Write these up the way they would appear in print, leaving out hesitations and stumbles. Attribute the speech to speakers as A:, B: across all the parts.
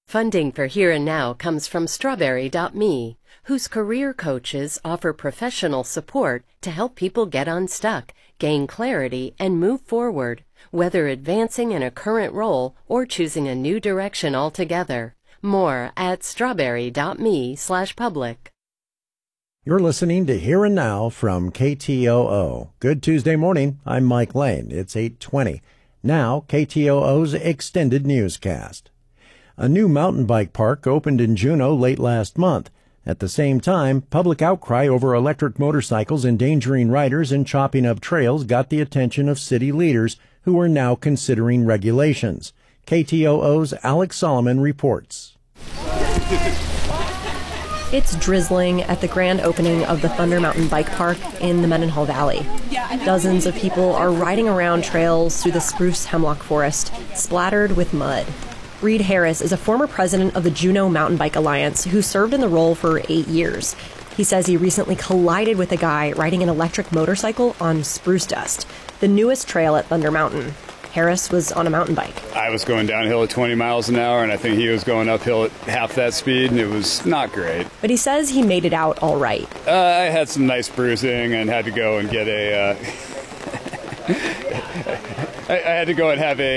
A: Funding for Here and Now comes from Strawberry.me, whose career coaches offer professional support to help people get unstuck, gain clarity, and move forward, whether advancing in a current role or choosing a new direction altogether. More at strawberry.me/public.
B: You're listening to Here and Now from KTOO. Good Tuesday morning. I'm Mike Lane. It's 8:20. Now, KTOO's extended newscast. A new mountain bike park opened in Juneau late last month. At the same time, public outcry over electric motorcycles endangering riders and chopping up trails got the attention of city leaders who are now considering regulations. KTOO's Alex Solomon reports.
C: It's drizzling at the grand opening of the Thunder Mountain Bike Park in the Mendenhall Valley. Dozens of people are riding around trails through the spruce hemlock forest, splattered with mud. Reed Harris is a former president of the Juneau Mountain Bike Alliance who served in the role for 8 years. He says he recently collided with a guy riding an electric motorcycle on spruce dust, the newest trail at Thunder Mountain. Harris was on a mountain bike.
D: I was going downhill at 20 miles an hour, and I think he was going uphill at half that speed, and it was not great.
C: But he says he made it out all right.
D: I had some nice bruising and had to go and get a... I had to go and have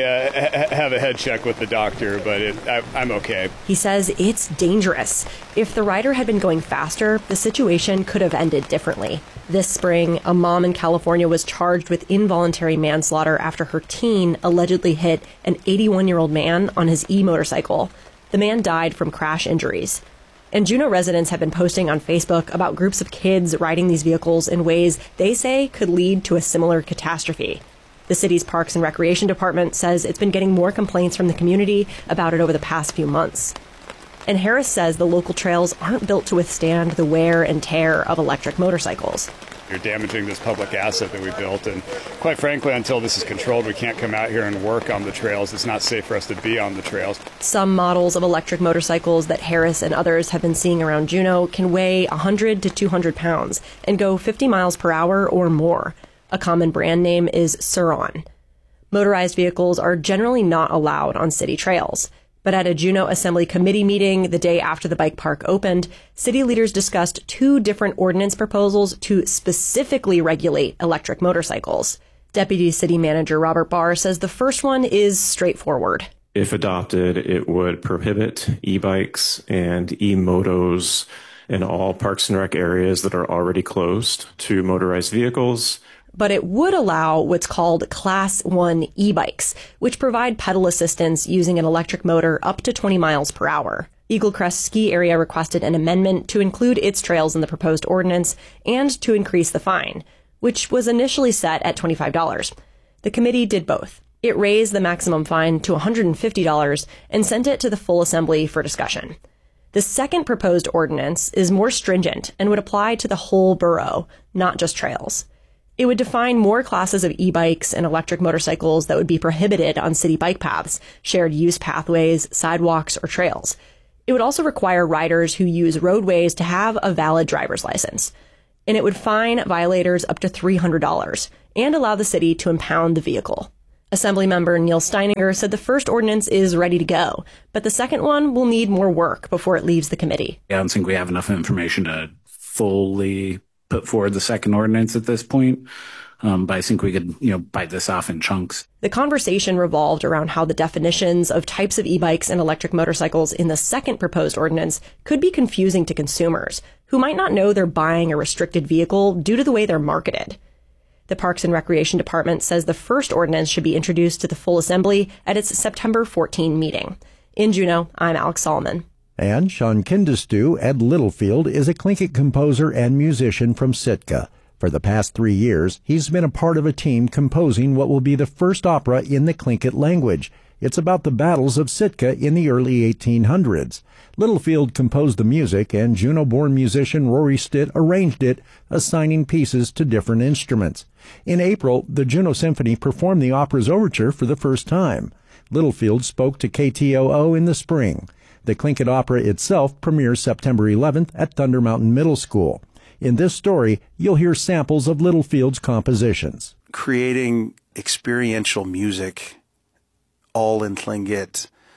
D: a head check with the doctor, but I'm okay.
C: He says it's dangerous. If the rider had been going faster, the situation could have ended differently. This spring, a mom in California was charged with involuntary manslaughter after her teen allegedly hit an 81-year-old man on his e-motorcycle. The man died from crash injuries. And Juneau residents have been posting on Facebook about groups of kids riding these vehicles in ways they say could lead to a similar catastrophe. The city's Parks and Recreation Department says it's been getting more complaints from the community about it over the past few months. And Harris says the local trails aren't built to withstand the wear and tear of electric motorcycles.
D: You're damaging this public asset that we built, and quite frankly, until this is controlled, we can't come out here and work on the trails. It's not safe for us to be on the trails.
C: Some models of electric motorcycles that Harris and others have been seeing around Juneau can weigh 100 to 200 pounds and go 50 miles per hour or more. A common brand name is Sur-Ron. Motorized vehicles are generally not allowed on city trails. But at a Juneau Assembly Committee meeting the day after the bike park opened, city leaders discussed 2 different ordinance proposals to specifically regulate electric motorcycles. Deputy City Manager Robert Barr says the first one is straightforward.
E: If adopted, it would prohibit e-bikes and e-motos in all parks and rec areas that are already closed to motorized vehicles.
C: But it would allow what's called Class 1 e-bikes, which provide pedal assistance using an electric motor up to 20 miles per hour. Eagle Crest Ski Area requested an amendment to include its trails in the proposed ordinance and to increase the fine, which was initially set at $25. The committee did both. It raised the maximum fine to $150 and sent it to the full assembly for discussion. The second proposed ordinance is more stringent and would apply to the whole borough, not just trails. It would define more classes of e-bikes and electric motorcycles that would be prohibited on city bike paths, shared use pathways, sidewalks, or trails. It would also require riders who use roadways to have a valid driver's license. And it would fine violators up to $300 and allow the city to impound the vehicle. Assemblymember Neil Steininger said the first ordinance is ready to go, but the second one will need more work before it leaves the committee.
F: I don't think we have enough information to fully put forward the second ordinance at this point. But I think we could, bite this off in chunks.
C: The conversation revolved around how the definitions of types of e-bikes and electric motorcycles in the second proposed ordinance could be confusing to consumers who might not know they're buying a restricted vehicle due to the way they're marketed. The Parks and Recreation Department says the first ordinance should be introduced to the full assembly at its September 14 meeting. In Juneau, I'm Alex Solomon.
B: And Sean Kindestu, Ed Littlefield, is a Tlingit composer and musician from Sitka. For the past 3 years, he's been a part of a team composing what will be the first opera in the Tlingit language. It's about the battles of Sitka in the early 1800s. Littlefield composed the music, and Juneau-born musician Rory Stitt arranged it, assigning pieces to different instruments. In April, the Juneau Symphony performed the opera's overture for the first time. Littlefield spoke to KTOO in the spring. The Tlingit Opera itself premieres September 11th at Thunder Mountain Middle School. In this story, you'll hear samples of Littlefield's compositions.
G: Creating experiential music, all in Tlingit,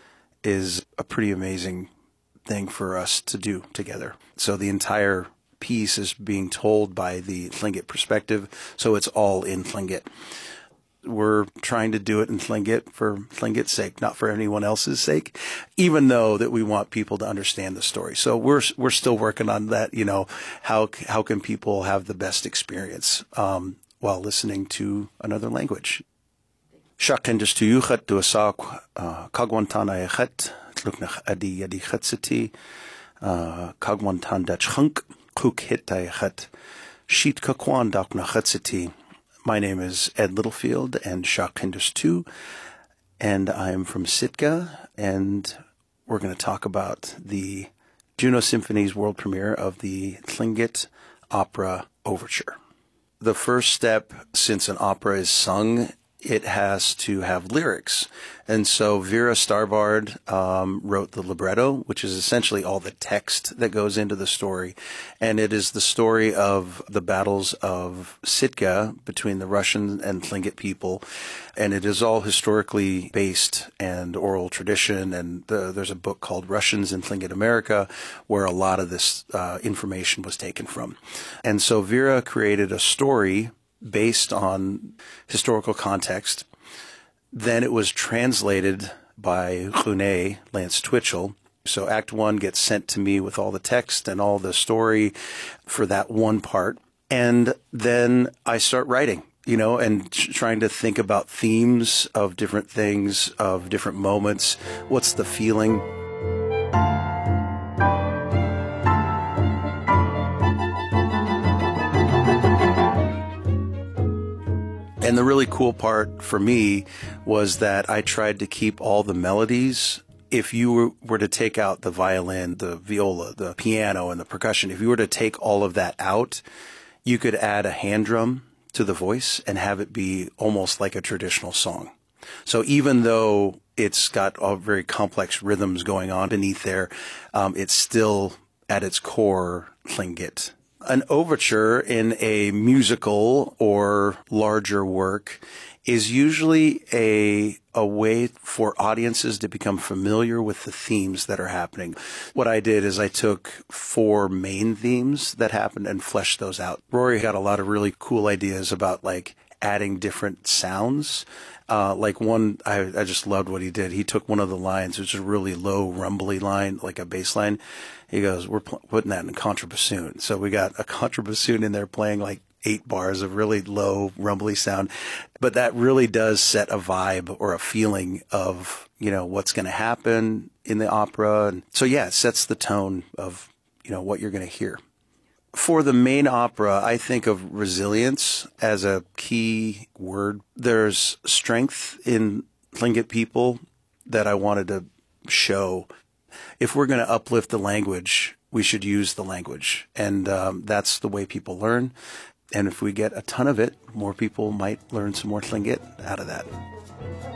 G: is a pretty amazing thing for us to do together. So the entire piece is being told by the Tlingit perspective, so it's all in Tlingit. We're trying to do it in Tlingit for Tlingit's sake, not for anyone else's sake, even though that we want people to understand the story. So we're still working on that. You know, how can people have the best experience while listening to another language? Shakendus tu yuchat tu asak kagwantana yachat tluknach adi yadi chatsati kagwantan dach hunk kuk hitta yachat sheet kakwan dakna chatsati. My name is Ed Littlefield and Shakendus tu, and I'm from Sitka, and we're going to talk about the Juno Symphony's world premiere of the Tlingit Opera Overture. The first step, since an opera is sung, it has to have lyrics. And so Vera Starbard wrote the libretto, which is essentially all the text that goes into the story. And it is the story of the battles of Sitka between the Russian and Tlingit people. And it is all historically based and oral tradition. And there's a book called Russians in Tlingit America where a lot of this information was taken from. And so Vera created a story based on historical context. Then it was translated by Rune Lance Twitchell. So Act 1 gets sent to me with all the text and all the story for that one part. And then I start writing, you know, and trying to think about themes of different things, of different moments. What's the feeling? And the really cool part for me was that I tried to keep all the melodies. If you were to take out the violin, the viola, the piano, and the percussion, if you were to take all of that out, you could add a hand drum to the voice and have it be almost like a traditional song. So even though it's got all very complex rhythms going on beneath there, it's still at its core Tlingit. An overture in a musical or larger work is usually a way for audiences to become familiar with the themes that are happening. What I did is I took 4 main themes that happened and fleshed those out. Rory had a lot of really cool ideas about like adding different sounds. Like one, I just loved what he did. He took one of the lines, which is a really low, rumbly line, like a bass line. He goes, we're putting that in contrabassoon. So we got a contrabassoon in there playing like 8 bars of really low, rumbly sound. But that really does set a vibe or a feeling of, you know, what's going to happen in the opera. And so, yeah, it sets the tone of, you know, what you're going to hear. For the main opera, I think of resilience as a key word. There's strength in Tlingit people that I wanted to show. If we're going to uplift the language, we should use the language. And that's the way people learn. And if we get a ton of it, more people might learn some more Tlingit out of that.